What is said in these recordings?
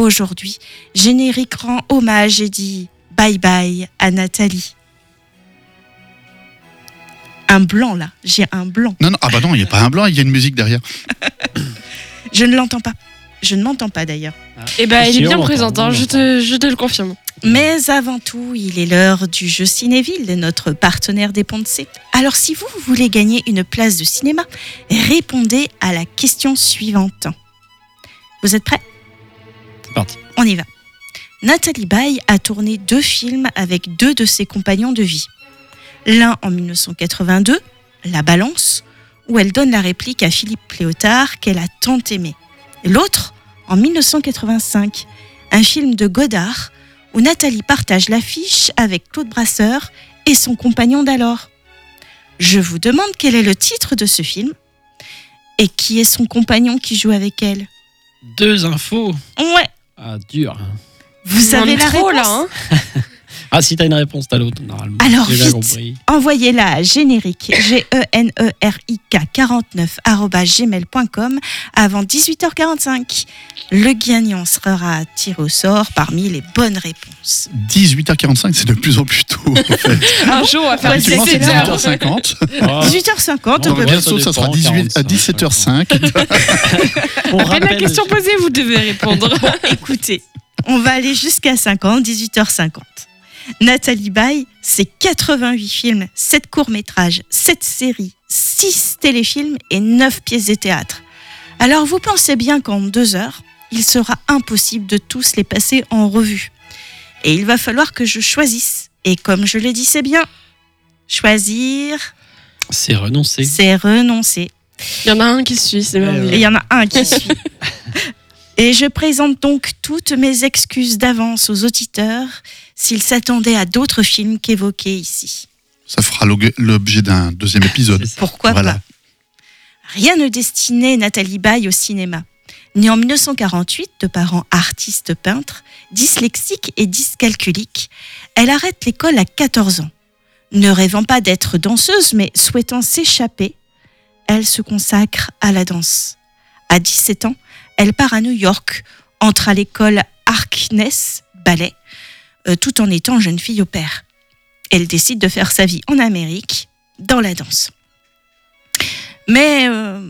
Aujourd'hui, Générique rend hommage et dit bye bye à Nathalie. Un blanc là, j'ai un blanc. Non, ah bah non, il n'y a pas un blanc, il y a une musique derrière. Je ne l'entends pas. Je ne m'entends pas d'ailleurs. Eh ben, il est bien présent, je te le confirme. Mais avant tout, il est l'heure du jeu Cinéville, notre partenaire des Ponts de C. Alors si vous voulez gagner une place de cinéma, répondez à la question suivante. Vous êtes prêts ? C'est parti. On y va. Nathalie Baye a tourné 2 films avec 2 de ses compagnons de vie. L'un en 1982, La Balance, où elle donne la réplique à Philippe Léotard qu'elle a tant aimé. L'autre en 1985, un film de Godard où Nathalie partage l'affiche avec Claude Brasseur et son compagnon d'alors. Je vous demande quel est le titre de ce film et qui est son compagnon qui joue avec elle. 2 infos. Ouais. Ah, dur. Vous savez la réponse là, hein. Ah, si t'as une réponse, t'as l'autre, normalement. Alors j'ai bien vite, compris. envoyez-la à générique, GENERIK49@gmail.com avant 18h45. Le gagnant sera tiré au sort parmi les bonnes réponses. 18h45, c'est de plus en plus tôt, en fait. Un jour, on va faire Habituellement, c'est 17h. 18h50. Ah, 18h50, Non, on peut ouais, Bientôt, ça sera 45, à 17h05. on À peine la rappelle- question posée, vous devez répondre. écouter. On va aller jusqu'à 50, 18h50. Nathalie Baye, c'est 88 films, 7 courts-métrages, 7 séries, 6 téléfilms et 9 pièces de théâtre. Alors vous pensez bien qu'en 2 heures, il sera impossible de tous les passer en revue. Et il va falloir que je choisisse. Et comme je l'ai dit, c'est bien. Choisir, C'est renoncé. c'est renoncer. Il y en a un qui suit, c'est Et merveilleux. il y en a un qui suit. Et je présente donc toutes mes excuses d'avance aux auditeurs s'ils s'attendaient à d'autres films qu'évoqués ici. Ça fera l'objet d'un 2e épisode. C'est ça. Pourquoi Voilà. pas ? Rien ne destinait Nathalie Baye au cinéma. Née en 1948 de parents artistes peintres, dyslexiques et dyscalculiques, elle arrête l'école à 14 ans. Ne rêvant pas d'être danseuse, mais souhaitant s'échapper, elle se consacre à la danse. À 17 ans, elle part à New York, entre à l'école Harkness Ballet, tout en étant jeune fille au pair. Elle décide de faire sa vie en Amérique, dans la danse. Mais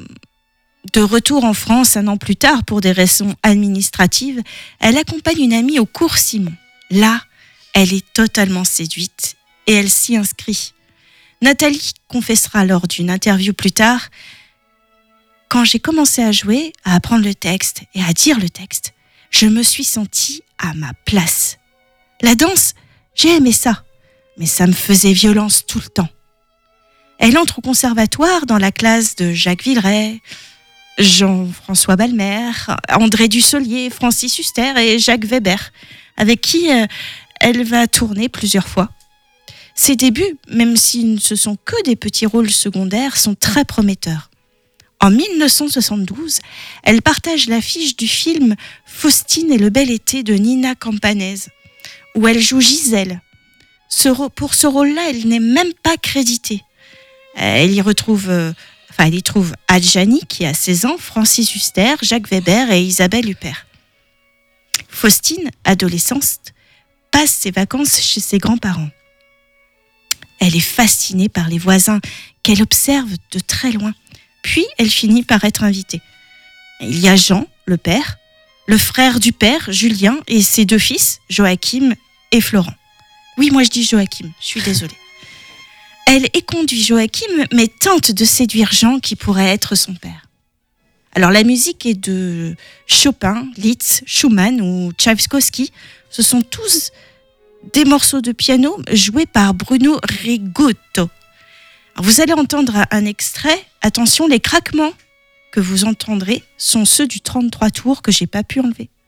de retour en France 1 an plus tard, pour des raisons administratives, elle accompagne une amie au cours Simon. Là, elle est totalement séduite et elle s'y inscrit. Nathalie confessera lors d'une interview plus tard: quand j'ai commencé à jouer, à apprendre le texte et à dire le texte, je me suis sentie à ma place. La danse, j'ai aimé ça, mais ça me faisait violence tout le temps. Elle entre au conservatoire dans la classe de Jacques Villeray, Jean-François Balmer, André Dussolier, Francis Huster et Jacques Weber, avec qui elle va tourner plusieurs fois. Ses débuts, même si ce sont que des petits rôles secondaires, sont très prometteurs. En 1972, elle partage l'affiche du film Faustine et le bel été de Nina Campanese, où elle joue Gisèle. Pour ce rôle-là, elle n'est même pas créditée. Elle y trouve Adjani, qui a 16 ans, Francis Huster, Jacques Weber et Isabelle Huppert. Faustine, adolescente, passe ses vacances chez ses grands-parents. Elle est fascinée par les voisins qu'elle observe de très loin. Puis, elle finit par être invitée. Il y a Jean, le père, le frère du père, Julien, et ses 2 fils, Joachim et Florent. Oui, moi je dis Joachim, je suis désolée. Elle éconduit Joachim, mais tente de séduire Jean, qui pourrait être son père. Alors, la musique est de Chopin, Liszt, Schumann ou Tchaïkovski. Ce sont tous des morceaux de piano joués par Bruno Rigotto. Alors, vous allez entendre un extrait. Attention, les craquements que vous entendrez sont ceux du 33 tours que j'ai pas pu enlever.